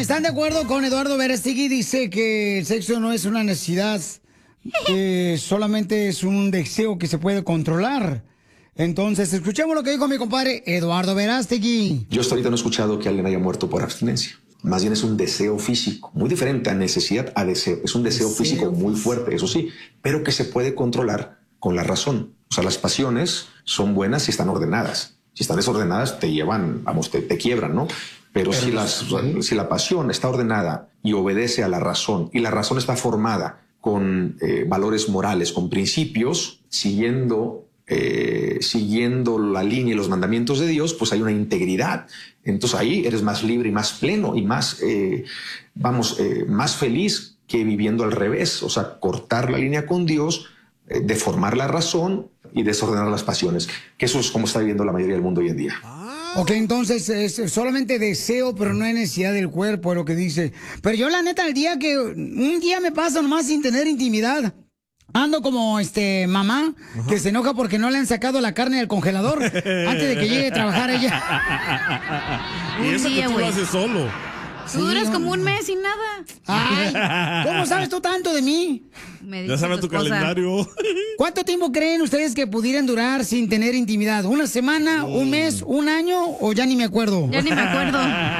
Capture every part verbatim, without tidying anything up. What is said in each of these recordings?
¿están de acuerdo con Eduardo Verástegui? Dice que el sexo no es una necesidad, que solamente es un deseo que se puede controlar. Entonces, escuchemos lo que dijo mi compadre Eduardo Verástegui. Yo hasta ahorita no he escuchado que alguien haya muerto por abstinencia. Más bien es un deseo físico, muy diferente a necesidad a deseo. Es un deseo, deseo físico muy fuerte, eso sí, pero que se puede controlar con la razón. O sea, las pasiones son buenas si están ordenadas. Si están desordenadas, te llevan, vamos, te, te quiebran, ¿no? Pero, pero si, las, ¿sí? si la pasión está ordenada y obedece a la razón, y la razón está formada con eh, valores morales, con principios, siguiendo... Eh, siguiendo la línea y los mandamientos de Dios, pues hay una integridad. Entonces ahí eres más libre y más pleno y más, eh, vamos, eh, más feliz que viviendo al revés. O sea, cortar la línea con Dios, eh, deformar la razón y desordenar las pasiones. Que eso es como está viviendo la mayoría del mundo hoy en día. Ok, entonces es solamente deseo, pero no hay necesidad del cuerpo, es lo que dice. Pero yo la neta, el día que un día me paso nomás sin tener intimidad, ando como este mamá, uh-huh, que se enoja porque no le han sacado la carne del congelador antes de que llegue a trabajar ella. Y eso que tú lo haces solo. Tú sí, duras no, como un mes sin nada. Ay, ¿cómo sabes tú tanto de mí? Me ya sabes tu, tu calendario. ¿Cuánto tiempo creen ustedes que pudieran durar sin tener intimidad? ¿Una semana, oh. un mes, un año o ya ni me acuerdo? Ya ni me acuerdo.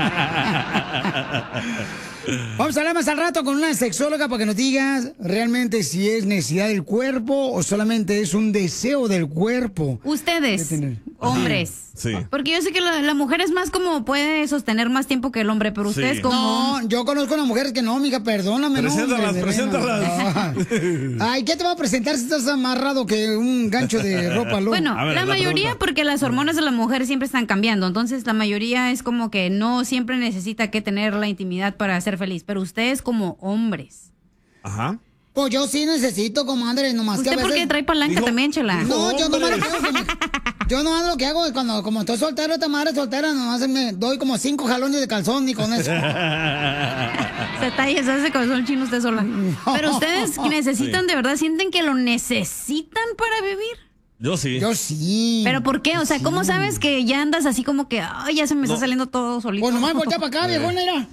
Vamos a hablar más al rato con una sexóloga para que nos digas realmente si es necesidad del cuerpo o solamente es un deseo del cuerpo. Ustedes, hombres. Sí. Porque yo sé que la, la mujer es más como puede sostener más tiempo que el hombre, pero ustedes sí. como... No, yo conozco a las mujeres que no, mija, perdóname. Preséntalas, no, preséntalas. No. Ay, ¿qué te va a presentar si estás amarrado que un gancho de ropa? Loco? Bueno, ver, la, la mayoría pregunta. Porque las hormonas de la mujer siempre están cambiando, entonces la mayoría es como que no siempre necesita que tener la intimidad para ser feliz, pero ustedes como hombres. Ajá. Pues yo sí necesito, comadre, nomás ¿Usted que a veces... por qué trae palanca Dijo, también, chela? No, yo nomás lo que hago, me... yo nomás lo que hago es cuando como estoy soltero, esta madre soltera, nomás me doy como cinco jalones de calzón y con eso. Se talla, se hace calzón chino usted sola. Pero ustedes necesitan, sí. de verdad, sienten que lo necesitan para vivir. Yo sí. Yo sí. ¿Pero por qué? O sea, ¿cómo sí. sabes que ya andas así como que, ay, ya se me no. está saliendo todo solito? Pues nomás voltea para acá, eh. viejona, era.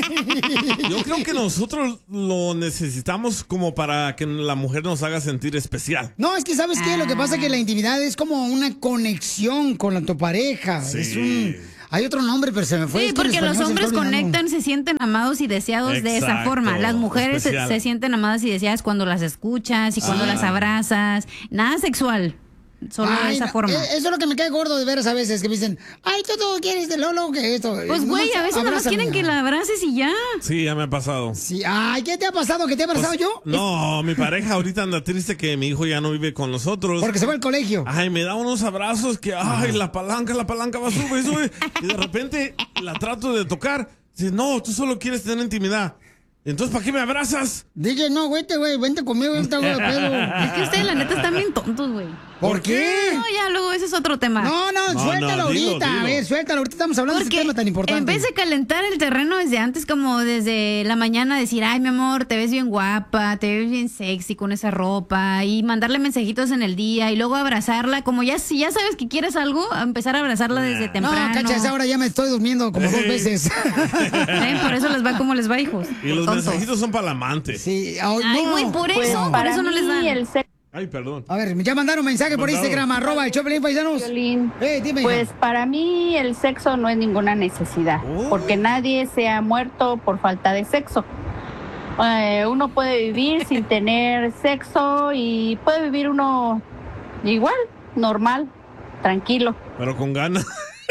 Yo creo que nosotros lo necesitamos como para que la mujer nos haga sentir especial. No, es que ¿sabes qué? Ah. Lo que pasa es que la intimidad es como una conexión con la, tu pareja. Sí. Es un... Hay otro nombre, pero se me fue. Sí, porque los hombres conectan, se sienten amados y deseados. Exacto, de esa forma. Las mujeres se, se sienten amadas y deseadas cuando las escuchas y cuando ah. las abrazas. Nada sexual. Solo ay, de esa no, forma. Eso es lo que me cae gordo de veras a veces, que me dicen, ay, tú todo quieres de Lolo que esto. Pues güey, a veces nada más quieren que la abraces y ya. Sí, ya me ha pasado. Sí, ay, ¿qué te ha pasado? ¿Qué te ha pasado pues, yo? No, mi pareja ahorita anda triste que mi hijo ya no vive con nosotros. Porque se va al colegio. Ay, me da unos abrazos que, ay, la palanca, la palanca va, sube, sube. Y de repente la trato de tocar. Dice, no, tú solo quieres tener intimidad. Entonces, ¿para qué me abrazas? Dije, no, vete, güey, vente conmigo, vente, güey, pedo. Es que ustedes, la neta, están bien tontos, güey. ¿Por qué? No, ya, luego ese es otro tema. No, no, no suéltalo no, ahorita. Dilo, dilo. A ver, suéltalo. Ahorita estamos hablando Porque de ese tema tan importante. En vez de calentar el terreno desde antes, como desde la mañana, decir, ay, mi amor, te ves bien guapa, te ves bien sexy con esa ropa, y mandarle mensajitos en el día, y luego abrazarla, como ya, si ya sabes que quieres algo, a empezar a abrazarla desde temprano. No, cachas, ahora ya me estoy durmiendo como dos veces. ¿Ven? Por eso les va como les va, hijos. Y los tontos. Mensajitos son para la amante. Sí, oh, ay, güey, no. por eso, pues, por eso no les dan. El Ay, perdón. A ver, ya mandaron mensaje por Instagram, arroba el Choplin Paisanos. Eh, dime, pues hija. Para mí el sexo no es ninguna necesidad, oh. porque nadie se ha muerto por falta de sexo. Eh, uno puede vivir sin tener sexo y puede vivir uno igual, normal, tranquilo. Pero con ganas.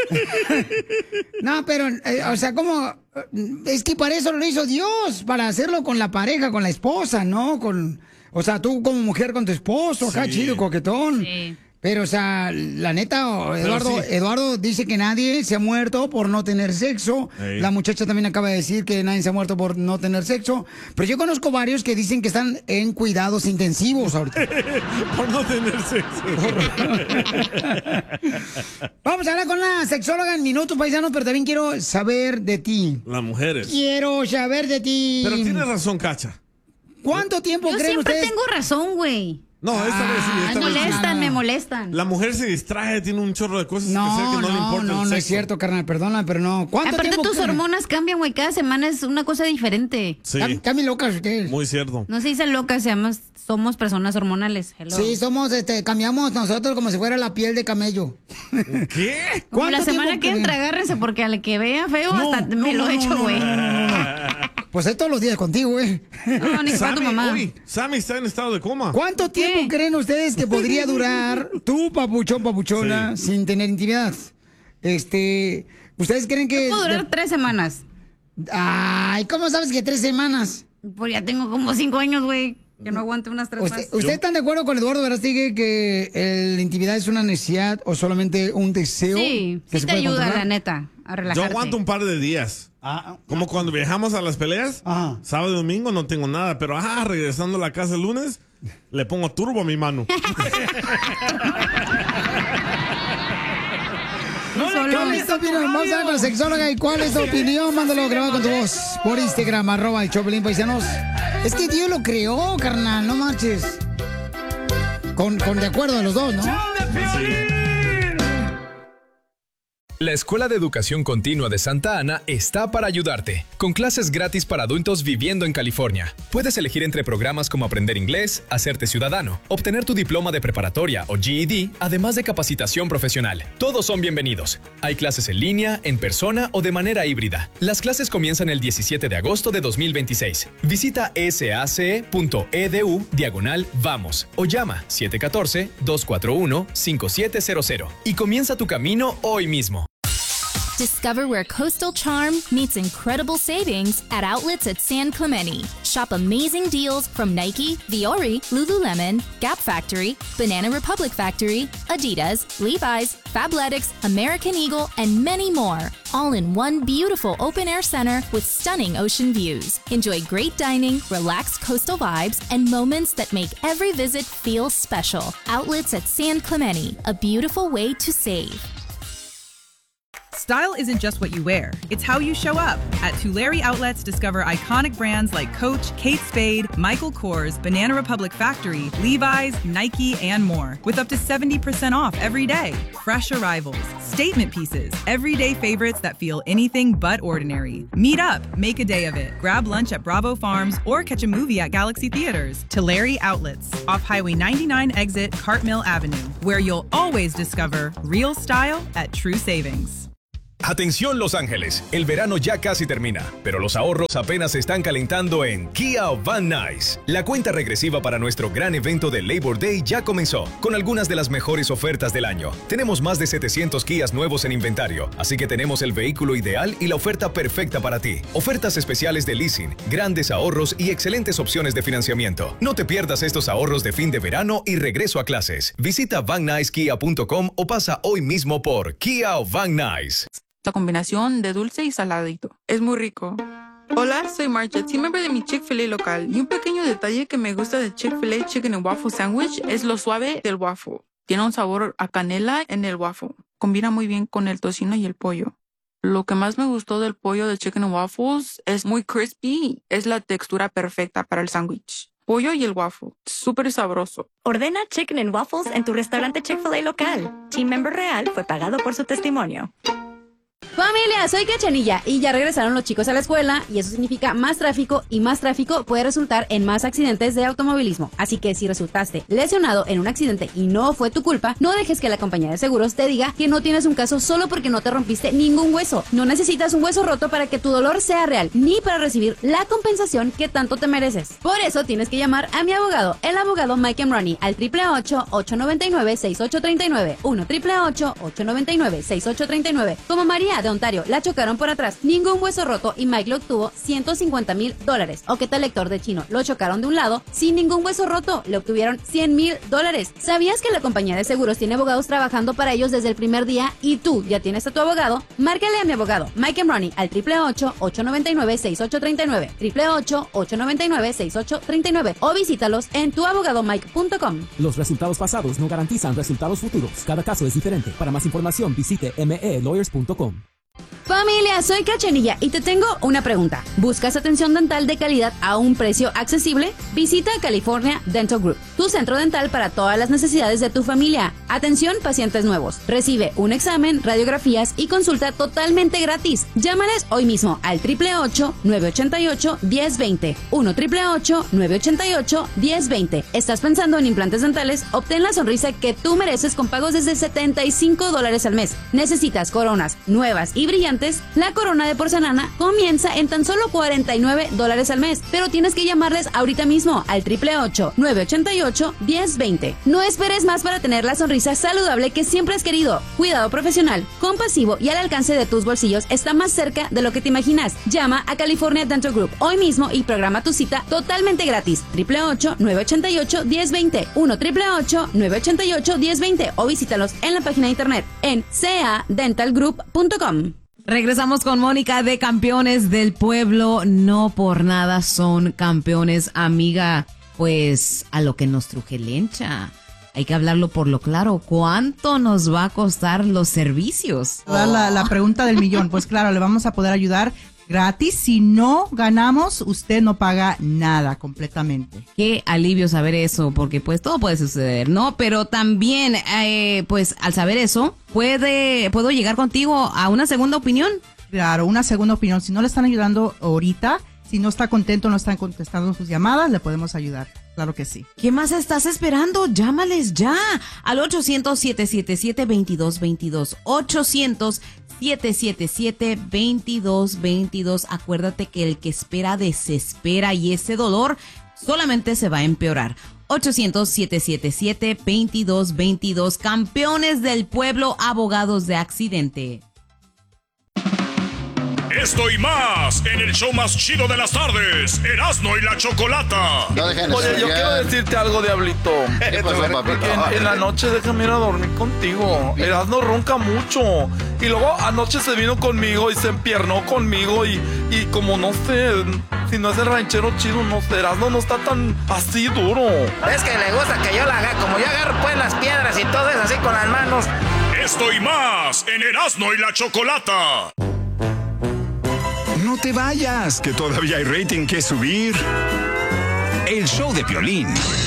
No, pero, eh, o sea, como... Es que para eso lo hizo Dios, para hacerlo con la pareja, con la esposa, ¿no? Con... O sea, tú como mujer con tu esposo, acá sí. chido, coquetón. Sí. Pero, o sea, la neta, Eduardo, sí. Eduardo dice que nadie se ha muerto por no tener sexo. Ey. La muchacha también acaba de decir que nadie se ha muerto por no tener sexo. Pero yo conozco varios que dicen que están en cuidados intensivos ahorita. Por no tener sexo. Vamos a hablar con la sexóloga en minutos, paisanos, pero también quiero saber de ti. Las mujeres. Quiero saber de ti. Pero tienes razón, Cacha. ¿Cuánto tiempo Yo creen siempre ustedes? tengo razón, güey. No, esta ah, vez sí. Esta me vez molestan, sí. me molestan. La mujer se distrae, tiene un chorro de cosas no, que, sé que no, no le importa. No, el no, es cierto, carnal, perdona, pero no. ¿Cuánto Aparte tiempo, tus carnal? hormonas cambian, güey, cada semana es una cosa diferente. Sí. Están locas ustedes. Muy cierto. No se dice locas, se llama, somos personas hormonales. Hello. Sí, somos, este, cambiamos nosotros como si fuera la piel de camello. ¿Qué? Como la semana que entra, agárrense, porque al que vea feo no, hasta no, me lo no, he hecho, güey. No, no, no, no. Pues es todos los días contigo, güey. No, ni para tu mamá. Uy, Sammy está en estado de coma. ¿Cuánto tiempo ¿Qué? creen ustedes que podría durar tu papuchón, papuchona, sí. sin tener intimidad? Este, ¿ustedes creen que...? Puedo durar de... tres semanas. Ay, ¿cómo sabes que tres semanas? Pues ya tengo como cinco años, güey, que no aguante unas tres ¿Usted, más. ¿Usted están de acuerdo con Eduardo Verástegui que el, la intimidad es una necesidad o solamente un deseo? Sí, que sí se te puede ayuda, controlar? la neta, a relajarte. Yo aguanto un par de días. Ah, Como cuando viajamos a las peleas, Ajá. sábado y domingo no tengo nada, pero ah, regresando a la casa el lunes, le pongo turbo a mi mano. No, ¿Qué es tu opinión? Vamos a ver con la sexóloga. ¿Y cuál es tu opinión? Mándalo grabado con tu voz por Instagram, arroba el Choplin, paisanos. Es que Dios lo creó, carnal, no marches. Con, con de acuerdo a los dos, ¿no? Sí. La Escuela de Educación Continua de Santa Ana está para ayudarte, con clases gratis para adultos viviendo en California. Puedes elegir entre programas como aprender inglés, hacerte ciudadano, obtener tu diploma de preparatoria o G E D, además de capacitación profesional. Todos son bienvenidos. Hay clases en línea, en persona o de manera híbrida. Las clases comienzan el diecisiete de agosto de dos mil veintiséis. Visita sace.edu diagonal vamos o llama siete uno cuatro, dos cuatro uno, cinco siete cero cero y comienza tu camino hoy mismo. Discover where coastal charm meets incredible savings at outlets at San Clemente. Shop amazing deals from Nike, Viore, Lululemon, Gap Factory, Banana Republic Factory, Adidas, Levi's, Fabletics, American Eagle, and many more. All in one beautiful open-air center with stunning ocean views. Enjoy great dining, relaxed coastal vibes, and moments that make every visit feel special. Outlets at San Clemente, a beautiful way to save. Style isn't just what you wear, it's how you show up. At Tulare Outlets, discover iconic brands like Coach, Kate Spade, Michael Kors, Banana Republic Factory, Levi's, Nike, and more. With up to seventy percent off every day. Fresh arrivals, statement pieces, everyday favorites that feel anything but ordinary. Meet up, make a day of it. Grab lunch at Bravo Farms or catch a movie at Galaxy Theaters. Tulare Outlets, off Highway ninety-nine exit Cartmill Avenue, where you'll always discover real style at true savings. Atención Los Ángeles, el verano ya casi termina, pero los ahorros apenas se están calentando en Kia Van Nuys. La cuenta regresiva para nuestro gran evento de Labor Day ya comenzó, con algunas de las mejores ofertas del año. Tenemos más de setecientos Kias nuevos en inventario, así que tenemos el vehículo ideal y la oferta perfecta para ti. Ofertas especiales de leasing, grandes ahorros y excelentes opciones de financiamiento. No te pierdas estos ahorros de fin de verano y regreso a clases. Visita van nuys kia punto com o pasa hoy mismo por Kia Van Nuys. La combinación de dulce y saladito. Es muy rico. Hola, soy Marcha, team member de mi Chick-fil-A local. Y un pequeño detalle que me gusta de Chick-fil-A Chicken and Waffle Sandwich es lo suave del waffle. Tiene un sabor a canela en el waffle. Combina muy bien con el tocino y el pollo. Lo que más me gustó del pollo de Chicken and Waffles es muy crispy. Es la textura perfecta para el sándwich. Pollo y el waffle. Súper sabroso. Ordena Chicken and Waffles en tu restaurante Chick-fil-A local. Team member real fue pagado por su testimonio. Familia, soy Cachanilla y ya regresaron los chicos a la escuela y eso significa más tráfico y más tráfico puede resultar en más accidentes de automovilismo. Así que si resultaste lesionado en un accidente y no fue tu culpa, no dejes que la compañía de seguros te diga que no tienes un caso solo porque no te rompiste ningún hueso. No necesitas un hueso roto para que tu dolor sea real, ni para recibir la compensación que tanto te mereces. Por eso tienes que llamar a mi abogado, el abogado Mike Emroni, al triple ocho, ocho nueve nueve, seis ocho tres nueve, uno triple ocho, ocho nueve nueve, seis ocho tres nueve. Como María de Ontario, la chocaron por atrás, ningún hueso roto y Mike le obtuvo ciento cincuenta mil dólares. O que tal lector de chino, lo chocaron de un lado, sin ningún hueso roto, le obtuvieron cien mil dólares. ¿Sabías que la compañía de seguros tiene abogados trabajando para ellos desde el primer día y tú ya tienes a tu abogado? Márcale a mi abogado, Mike Emroni, al triple ocho, ocho nueve nueve, seis ocho tres nueve, triple ocho, ocho nueve nueve, seis ocho tres nueve o visítalos en tu abogado mike punto com. Los resultados pasados no garantizan resultados futuros. Cada caso es diferente. Para más información visite m e lawyers punto com. Familia, soy Cachanilla y te tengo una pregunta. ¿Buscas atención dental de calidad a un precio accesible? Visita California Dental Group, tu centro dental para todas las necesidades de tu familia. Atención pacientes nuevos. Recibe un examen, radiografías y consulta totalmente gratis. Llámales hoy mismo al ocho ocho ocho, nueve ocho ocho, uno cero dos cero. uno ocho ocho ocho, nueve ocho ocho, uno cero dos cero. ¿Estás pensando en implantes dentales? Obtén la sonrisa que tú mereces con pagos desde setenta y cinco dólares al mes. ¿Necesitas coronas nuevas y brillantes? La corona de porcelana comienza en tan solo cuarenta y nueve dólares al mes, pero tienes que llamarles ahorita mismo al ocho ocho ocho, nueve ocho ocho, uno cero dos cero. No esperes más para tener la sonrisa saludable que siempre has querido. Cuidado profesional, compasivo y al alcance de tus bolsillos está más cerca de lo que te imaginas. Llama a California Dental Group hoy mismo y programa tu cita totalmente gratis. ocho ocho ocho, nueve ocho ocho, uno cero dos cero, uno ocho ocho ocho, nueve ocho ocho, uno cero dos cero o visítalos en la página de internet en c a dental group punto com. Regresamos con Mónica de Campeones del Pueblo. No por nada son campeones, amiga. Pues a lo que nos truje Lencha. Hay que hablarlo por lo claro. ¿Cuánto nos va a costar los servicios? La, la pregunta del millón. Pues claro, le vamos a poder ayudar gratis. Si no ganamos, usted no paga nada completamente. Qué alivio saber eso, porque pues todo puede suceder, ¿no? Pero también, eh, pues al saber eso, puede, ¿puedo llegar contigo a una segunda opinión? Claro, una segunda opinión. Si no le están ayudando ahorita, si no está contento, no están contestando sus llamadas, le podemos ayudar. Claro que sí. ¿Qué más estás esperando? Llámales ya al ochocientos, siete siete siete, veintidós veintidós. ochocientos, siete siete siete, veintidós veintidós. Acuérdate que el que espera desespera y ese dolor solamente se va a empeorar. ochocientos, siete siete siete, veintidós veintidós. Campeones del Pueblo, abogados de accidente. Esto y más en el show más chido de las tardes, Erasmo y la Chocolata. No Oye, yo quiero decirte algo, Diablito. ¿Qué pasó, papito? Que en, en la noche déjame ir a dormir contigo. Erasmo ronca mucho. Y luego anoche se vino conmigo y se empiernó conmigo y, y como no sé, si no es el ranchero chido, no sé, Erasmo no está tan así duro. Es que le gusta que yo la haga, como yo agarro pues las piedras y todo eso así con las manos. Esto y más en Erasmo y la Chocolata. No te vayas, que todavía hay rating que subir. El show de Piolín.